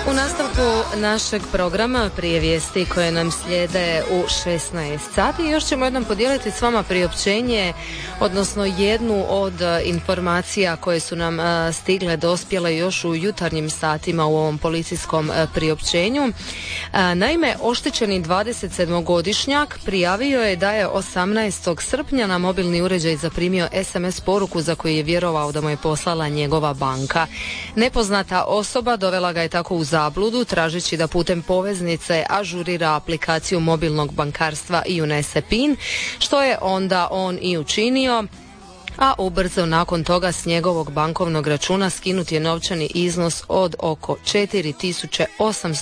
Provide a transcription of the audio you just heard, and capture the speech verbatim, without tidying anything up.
U nastavku našeg programa prije vijesti koje nam slijede u šesnaest sati još ćemo jednom podijeliti s vama priopćenje, odnosno jednu od informacija koje su nam stigle, dospjele još u jutarnjim satima u ovom policijskom priopćenju. Naime, oštećeni dvadesetsedmogodišnjak prijavio je da je osamnaestog srpnja na mobilni uređaj zaprimio es em es poruku za koju je vjerovao da mu je poslala njegova banka. Nepoznata osoba dovela ga je tako u zabludu tražeći da putem poveznice ažurira aplikaciju mobilnog bankarstva i unese pin, što je onda on i učinio, a ubrzo nakon toga s njegovog bankovnog računa skinut je novčani iznos od oko četiri tisuće osamsto